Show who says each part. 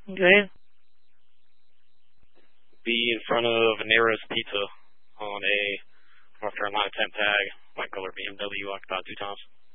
Speaker 1: Okay.
Speaker 2: Be in front of Nera's Pizza on a North Carolina temp tag, white color BMW, occupied 2 times.